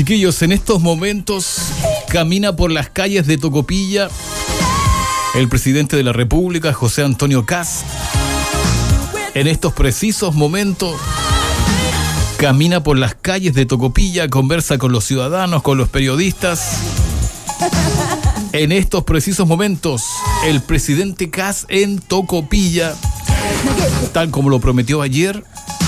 Chiquillos, en estos momentos camina por las calles de Tocopilla el presidente de la República, José Antonio Kast. En estos precisos momentos camina por las calles de Tocopilla, conversa con los ciudadanos, con los periodistas. En estos precisos momentos, el presidente Kast en Tocopilla, tal como lo prometió ayer.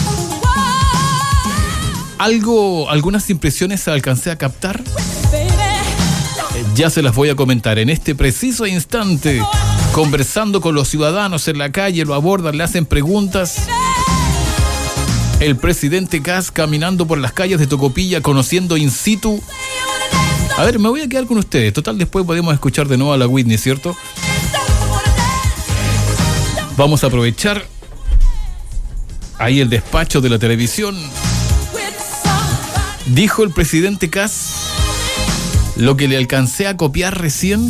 Algunas impresiones alcancé a captar. Ya se las voy a comentar. En este preciso instante, conversando con los ciudadanos en la calle, lo abordan, le hacen preguntas. El presidente Kast caminando por las calles de Tocopilla, conociendo in situ. A ver, me voy a quedar con ustedes. Total, después podemos escuchar de nuevo a la Whitney, ¿cierto? Vamos a aprovechar ahí el despacho de la televisión. Dijo el presidente Kast lo que le alcancé a copiar recién,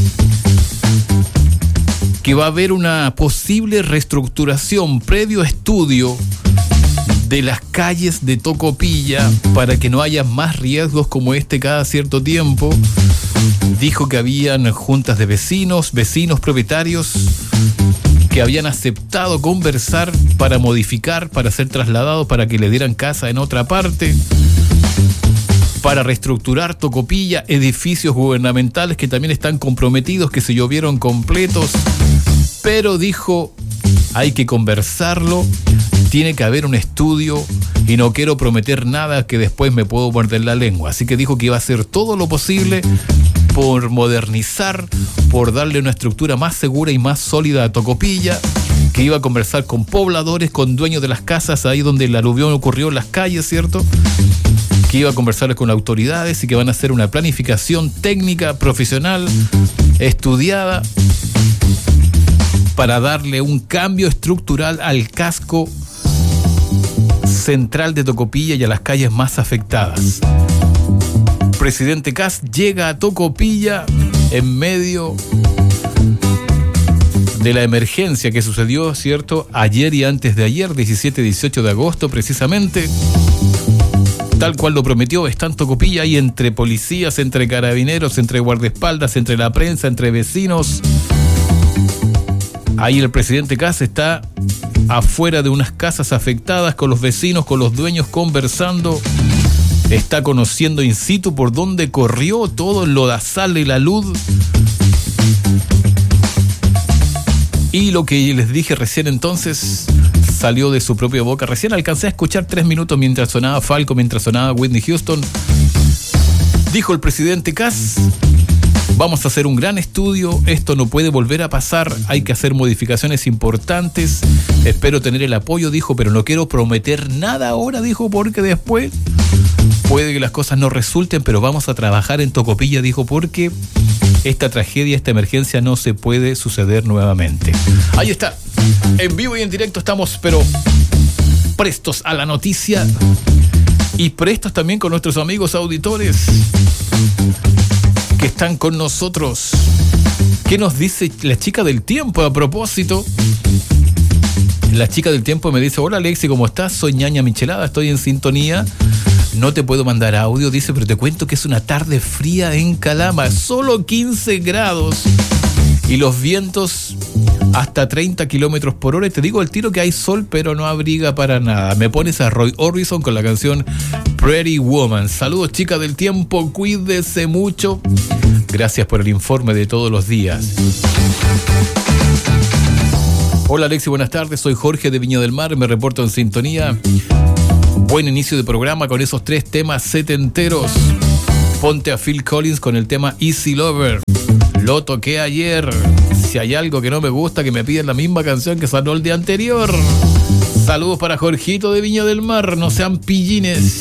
que va a haber una posible reestructuración previo estudio de las calles de Tocopilla para que no haya más riesgos como este cada cierto tiempo. Dijo que habían juntas de vecinos propietarios que habían aceptado conversar para modificar, para ser trasladados, para que le dieran casa en otra parte, para reestructurar Tocopilla, edificios gubernamentales que también están comprometidos, que se llovieron completos. Pero dijo, hay que conversarlo, tiene que haber un estudio y no quiero prometer nada que después me puedo morder la lengua. Así que dijo que iba a hacer todo lo posible por modernizar, por darle una estructura más segura y más sólida a Tocopilla, que iba a conversar con pobladores, con dueños de las casas ahí donde el aluvión ocurrió en las calles, ¿cierto? Que iba a conversar con autoridades y que van a hacer una planificación técnica, profesional, estudiada, para darle un cambio estructural al casco central de Tocopilla y a las calles más afectadas. Presidente Kast llega a Tocopilla en medio de la emergencia que sucedió, ¿cierto?, ayer y antes de ayer, 17 y 18 de agosto precisamente. Tal cual lo prometió, está en Tocopilla ahí entre policías, entre carabineros, entre guardaespaldas, entre la prensa, entre vecinos. Ahí el presidente Kast está afuera de unas casas afectadas, con los vecinos, con los dueños, conversando. Está conociendo in situ por dónde corrió todo el lodazal y la luz. Y lo que les dije recién entonces salió de su propia boca. Recién alcancé a escuchar 3 minutos mientras sonaba Falco, mientras sonaba Whitney Houston. Dijo el presidente Kast, vamos a hacer un gran estudio, esto no puede volver a pasar, hay que hacer modificaciones importantes, espero tener el apoyo, dijo, pero no quiero prometer nada ahora, dijo, porque después puede que las cosas no resulten, pero vamos a trabajar en Tocopilla, dijo, porque esta tragedia, esta emergencia no se puede suceder nuevamente. Ahí está, en vivo y en directo estamos, pero prestos a la noticia y prestos también con nuestros amigos auditores que están con nosotros. ¿Qué nos dice la chica del tiempo a propósito? La chica del tiempo me dice, hola Alexi, ¿cómo estás? Soy Ñaña Michelada, estoy en sintonía. No te puedo mandar audio, dice, pero te cuento que es una tarde fría en Calama, solo 15 grados y los vientos hasta 30 kilómetros por hora. Y te digo al tiro que hay sol, pero no abriga para nada. Me pones a Roy Orbison con la canción Pretty Woman. Saludos, chica del tiempo, cuídese mucho. Gracias por el informe de todos los días. Hola Alexi, buenas tardes, soy Jorge de Viña del Mar, me reporto en sintonía. Buen inicio de programa con esos 3 temas setenteros. Ponte a Phil Collins con el tema Easy Lover. Lo toqué ayer. Si hay algo que no me gusta, que me piden la misma canción que sonó el día anterior. Saludos para Jorgito de Viña del Mar, no sean pillines.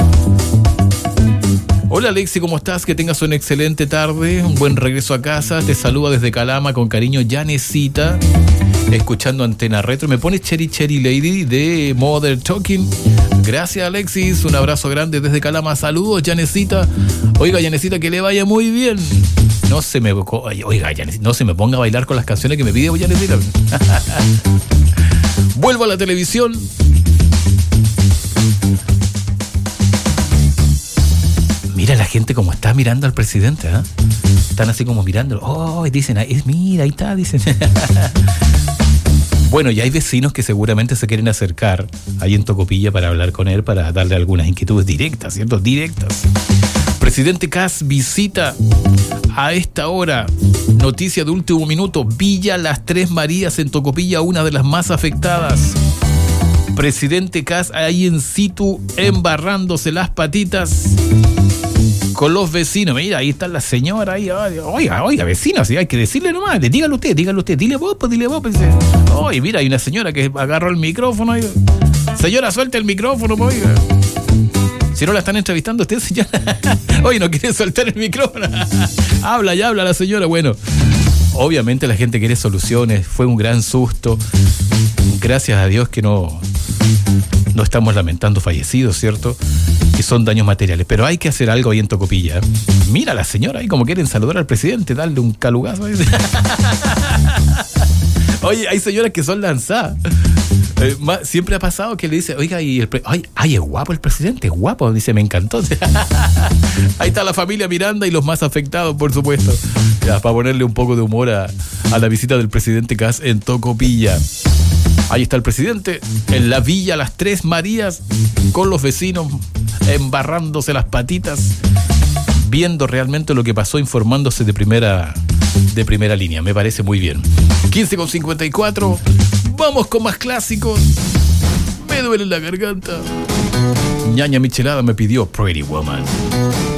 Hola Alexi, ¿cómo estás? Que tengas una excelente tarde, un buen regreso a casa. Te saluda desde Calama con cariño Yanesita, escuchando Antena Retro. Me pone Cherry Cherry Lady de Mother Talking. Gracias Alexis, un abrazo grande desde Calama. Saludos Yanesita. Oiga Yanesita, que le vaya muy bien. No se me ponga a bailar con las canciones que me pide Yanesita. Vuelvo a la televisión. Mira la gente como está mirando al presidente, ¿eh? Están así como mirándolo. Oh, y dicen, mira, ahí está, dicen. Bueno, y hay vecinos que seguramente se quieren acercar ahí en Tocopilla para hablar con él, para darle algunas inquietudes directas, ¿cierto? Directas. Presidente Kast visita a esta hora. Noticia de último minuto. Villa Las Tres Marías en Tocopilla, una de las más afectadas. Presidente Kast ahí en situ, embarrándose las patitas con los vecinos. Mira, ahí está la señora ahí. Oiga, vecino, si hay que decirle nomás. Dígalo usted. Dile vos. Oye, mira, hay una señora que agarró el micrófono. Oiga. Señora, suelta el micrófono, oiga. Si no la están entrevistando usted, señora. Oye, no quiere soltar el micrófono. Habla la señora. Bueno, obviamente la gente quiere soluciones. Fue un gran susto. Gracias a Dios que no estamos lamentando fallecidos, ¿cierto? Que son daños materiales. Pero hay que hacer algo ahí en Tocopilla. Mira a la señora ahí como quieren saludar al presidente, darle un calugazo. Oye, hay señoras que son lanzadas. Siempre ha pasado que le dice, oiga, y ay, es guapo el presidente, es guapo. Dice, me encantó. Ahí está la familia Miranda y los más afectados, por supuesto. Ya, para ponerle un poco de humor a la visita del presidente Kast en Tocopilla. Ahí está el presidente en la Villa Las Tres Marías con los vecinos embarrándose las patitas, viendo realmente lo que pasó, informándose de primera línea. Me parece muy bien. 15:54. Vamos con más clásicos. Me duele la garganta. Ñaña Michelada me pidió Pretty Woman.